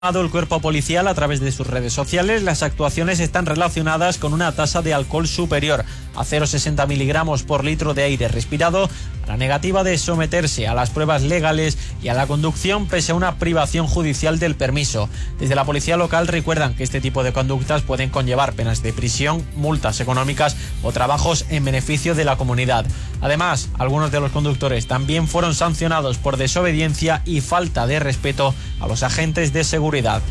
El cuerpo policial a través de sus redes sociales. Las actuaciones están relacionadas con una tasa de alcohol superior a 0,60 miligramos por litro de aire respirado, a la negativa de someterse a las pruebas legales y a la conducción pese a una privación judicial del permiso. Desde la policía local recuerdan que este tipo de conductas pueden conllevar penas de prisión, multas económicas o trabajos en beneficio de la comunidad. Además, algunos de los conductores también fueron sancionados por desobediencia y falta de respeto a los agentes de seguridad.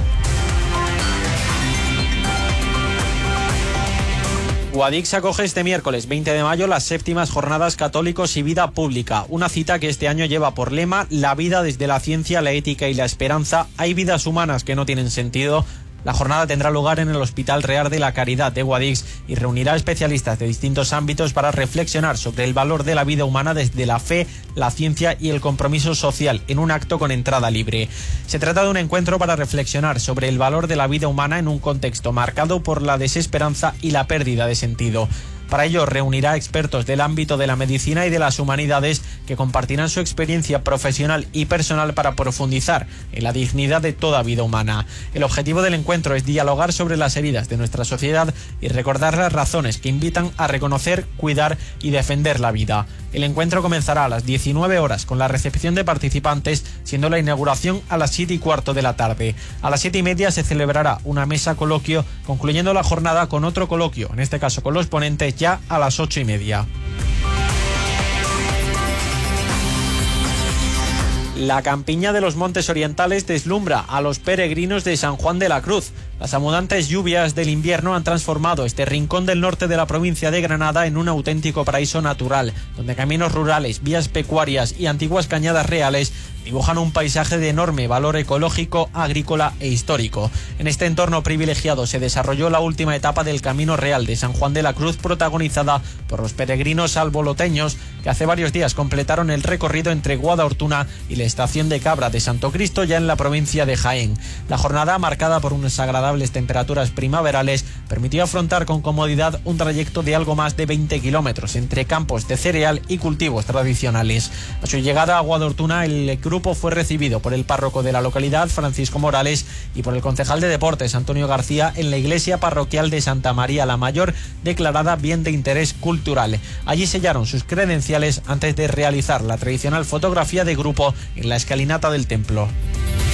Guadix acoge este miércoles 20 de mayo las 7ª Jornadas Católicos y Vida Pública, una cita que este año lleva por lema la vida desde la ciencia, la ética y la esperanza. Hay vidas humanas que no tienen sentido. La jornada tendrá lugar en el Hospital Real de la Caridad de Guadix y reunirá especialistas de distintos ámbitos para reflexionar sobre el valor de la vida humana desde la fe, la ciencia y el compromiso social en un acto con entrada libre. Se trata de un encuentro para reflexionar sobre el valor de la vida humana en un contexto marcado por la desesperanza y la pérdida de sentido. Para ello reunirá expertos del ámbito de la medicina y de las humanidades que compartirán su experiencia profesional y personal para profundizar en la dignidad de toda vida humana. El objetivo del encuentro es dialogar sobre las heridas de nuestra sociedad y recordar las razones que invitan a reconocer, cuidar y defender la vida. El encuentro comenzará a las 19 horas con la recepción de participantes, siendo la inauguración a las 7:15 de la tarde. A las 7:30 se celebrará una mesa coloquio, concluyendo la jornada con otro coloquio, en este caso con los ponentes, ya a las 8:30. La campiña de los Montes Orientales deslumbra a los peregrinos de San Juan de la Cruz. Las abundantes lluvias del invierno han transformado este rincón del norte de la provincia de Granada en un auténtico paraíso natural, donde caminos rurales, vías pecuarias y antiguas cañadas reales dibujan un paisaje de enorme valor ecológico, agrícola e histórico. En este entorno privilegiado se desarrolló la última etapa del Camino Real de San Juan de la Cruz, protagonizada por los peregrinos alboloteños que hace varios días completaron el recorrido entre Guadalhortuna y la estación de Cabra de Santo Cristo, ya en la provincia de Jaén. La jornada, marcada por unas agradables temperaturas primaverales, permitió afrontar con comodidad un trayecto de algo más de 20 kilómetros entre campos de cereal y cultivos tradicionales. A su llegada a Guadalhortuna, el grupo fue recibido por el párroco de la localidad, Francisco Morales, y por el concejal de Deportes, Antonio García, en la iglesia parroquial de Santa María la Mayor, declarada bien de interés cultural. Allí sellaron sus credenciales antes de realizar la tradicional fotografía de grupo en la escalinata del templo.